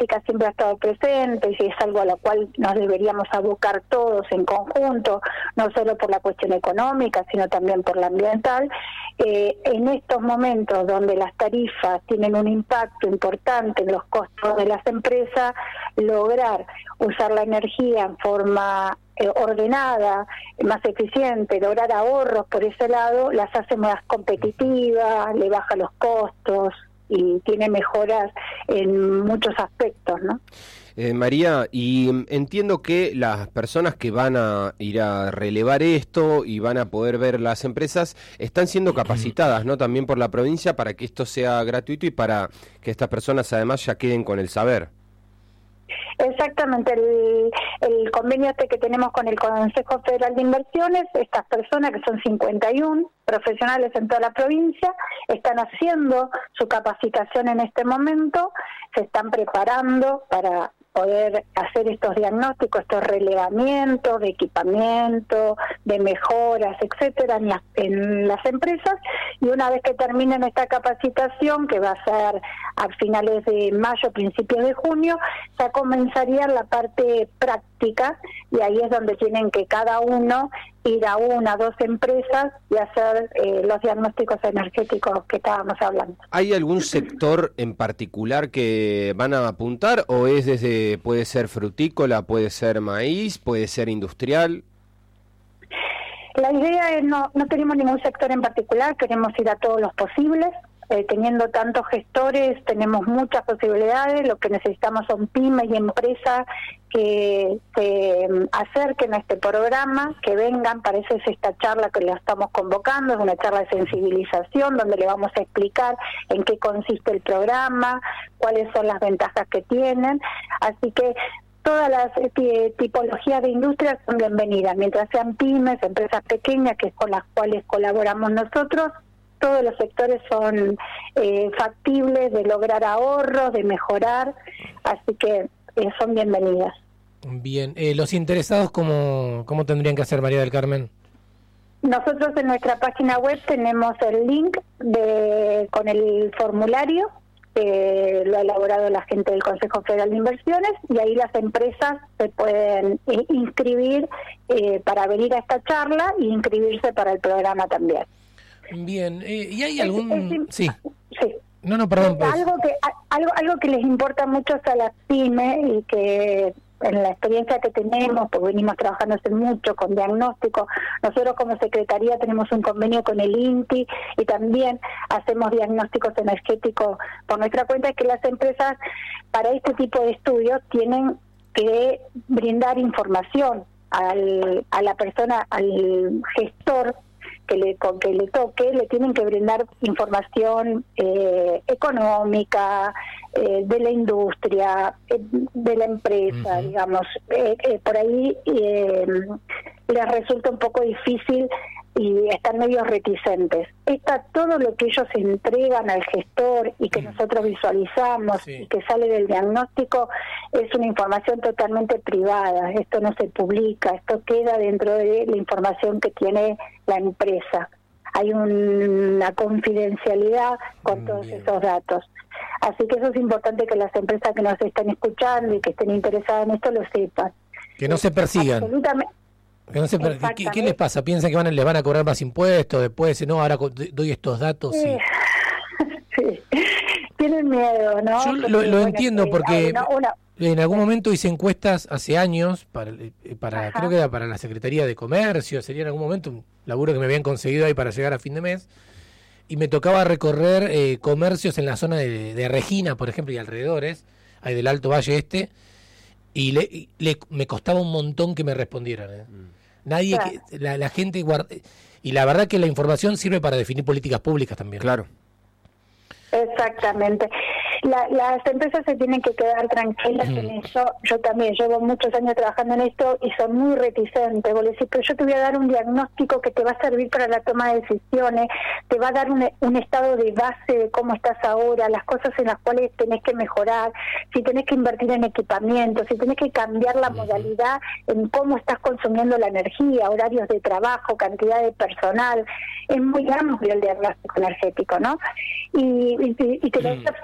energética siempre ha estado presente y es algo a lo cual nos deberíamos abocar todos en conjunto, no solo por la cuestión económica, sino también por la ambiental. En estos momentos donde las tarifas tienen un impacto importante en los costos de las empresas, lograr usar la energía en forma ordenada, más eficiente, lograr ahorros por ese lado, las hace más competitivas, le baja los costos y tiene mejoras en muchos aspectos, ¿no? María, y entiendo que las personas que van a ir a relevar esto y van a poder ver las empresas están siendo capacitadas, ¿no? También por la provincia para que esto sea gratuito y para que estas personas además ya queden con el saber. Exactamente, el convenio que tenemos con el Consejo Federal de Inversiones, estas personas que son 51 profesionales en toda la provincia, están haciendo su capacitación en este momento, se están preparando para poder hacer estos diagnósticos, estos relevamientos de equipamiento, de mejoras, etcétera, en las empresas, y una vez que terminen esta capacitación, que va a ser a finales de mayo, principios de junio, ya comenzaría la parte práctica, y ahí es donde tienen que cada uno ir a 1 o 2 empresas y hacer los diagnósticos energéticos que estábamos hablando. ¿Hay algún sector en particular que van a apuntar o es desde, puede ser frutícola, puede ser maíz, puede ser industrial? La idea es no tenemos ningún sector en particular, queremos ir a todos los posibles. Teniendo tantos gestores tenemos muchas posibilidades, lo que necesitamos son pymes y empresas que se acerquen a este programa, que vengan. Para eso es esta charla que la estamos convocando, es una charla de sensibilización donde le vamos a explicar en qué consiste el programa, cuáles son las ventajas que tienen, así que todas las tipologías de industrias son bienvenidas, mientras sean pymes, empresas pequeñas, que es con las cuales colaboramos nosotros. Todos los sectores son factibles de lograr ahorros, de mejorar, así que son bienvenidas. Bien, los interesados, ¿cómo tendrían que hacer, María del Carmen? Nosotros en nuestra página web tenemos el link con el formulario, lo ha elaborado la gente del Consejo Federal de Inversiones, y ahí las empresas se pueden inscribir para venir a esta charla y inscribirse para el programa también. Bien, ¿y hay algún...? Sí. No, perdón. Pues. Algo que les importa mucho a las pymes y que en la experiencia que tenemos, pues venimos trabajando hace mucho con diagnóstico, nosotros como Secretaría tenemos un convenio con el INTI y también hacemos diagnósticos energéticos por nuestra cuenta, es que las empresas para este tipo de estudios tienen que brindar información a la persona, al gestor que le toque, le tienen que brindar información económica, de la industria, de la empresa, digamos. Por ahí les resulta un poco difícil y están medio reticentes. Todo lo que ellos entregan al gestor y que nosotros visualizamos y que sale del diagnóstico es una información totalmente privada. Esto no se publica, esto queda dentro de la información que tiene la empresa. Hay una confidencialidad con todos esos datos. Así que eso es importante que las empresas que nos están escuchando y que estén interesadas en esto lo sepan. Que no se persigan. Absolutamente. Que no se ¿Qué les pasa? ¿Piensan que les van a cobrar más impuestos? Después, no, ahora doy estos datos. Sí. Tienen miedo, ¿no? Yo lo entiendo porque en algún momento hice encuestas hace años para creo que era para la Secretaría de Comercio, sería en algún momento un laburo que me habían conseguido ahí para llegar a fin de mes, y me tocaba recorrer comercios en la zona de Regina, por ejemplo, y alrededores, ahí del Alto Valle y me costaba un montón que me respondieran. Nadie, claro. La gente guarda, y la verdad que la información sirve para definir políticas públicas también. Claro. Exactamente. Las empresas se tienen que quedar tranquilas en eso. Yo también llevo muchos años trabajando en esto y son muy reticentes. Vos le decís, pero yo te voy a dar un diagnóstico que te va a servir para la toma de decisiones, te va a dar un estado de base de cómo estás ahora, las cosas en las cuales tenés que mejorar, si tenés que invertir en equipamiento, si tenés que cambiar la modalidad en cómo estás consumiendo la energía, horarios de trabajo, cantidad de personal. Es muy amplio el diagnóstico energético, ¿no? Y te lo es absolutamente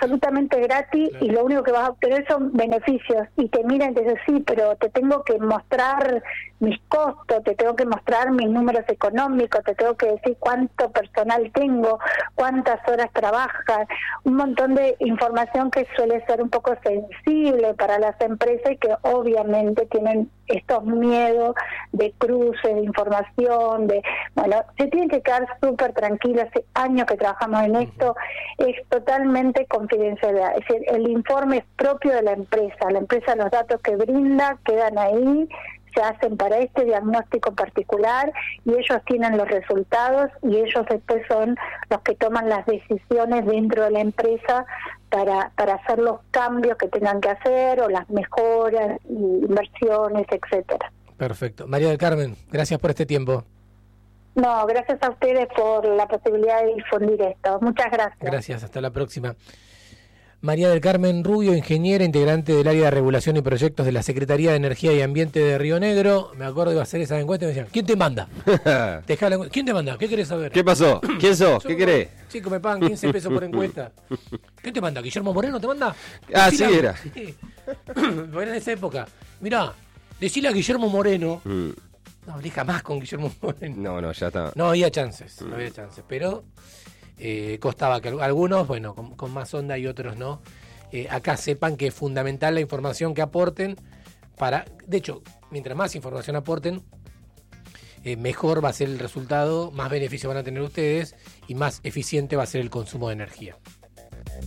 totalmente gratis, claro, y lo único que vas a obtener son beneficios, y te miran y te dicen, sí, pero te tengo que mostrar mis costos, te tengo que mostrar mis números económicos, te tengo que decir cuánto personal tengo, cuántas horas trabajan, un montón de información que suele ser un poco sensible para las empresas y que obviamente tienen estos miedos de cruce de información, se tienen que quedar súper tranquilos. Hace años que trabajamos en esto, es totalmente confidencialidad, es decir, el informe es propio de la empresa, los datos que brinda quedan ahí, se hacen para este diagnóstico particular y ellos tienen los resultados y ellos después son los que toman las decisiones dentro de la empresa para hacer los cambios que tengan que hacer o las mejoras, inversiones, etcétera. Perfecto. María del Carmen, gracias por este tiempo. No, gracias a ustedes por la posibilidad de difundir esto. Muchas gracias. Gracias, hasta la próxima. María del Carmen Rubio, ingeniera, integrante del área de regulación y proyectos de la Secretaría de Energía y Ambiente de Río Negro. Me acuerdo de hacer esa encuesta y me decían, ¿quién te manda? ¿Quién te manda? ¿Qué querés saber? ¿Qué pasó? ¿Quién sos? ¿Qué querés? Chico, me pagan 15 pesos por encuesta. ¿Quién te manda? ¿Guillermo Moreno te manda? Ah, sí era. Sí. Bueno, en esa época. Mirá, decile a Guillermo Moreno. No, hablé jamás con Guillermo Moreno. No, ya está. No había chances, pero costaba que algunos, bueno, con más onda y otros no, acá sepan que es fundamental la información que aporten de hecho, mientras más información aporten, mejor va a ser el resultado, más beneficio van a tener ustedes y más eficiente va a ser el consumo de energía.